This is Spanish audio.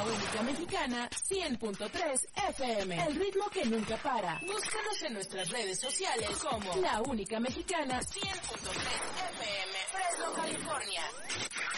Única Mexicana 100.3 FM. El ritmo que nunca para. Búscanos en nuestras redes sociales como La Única Mexicana 100.3 FM. Fresno, California.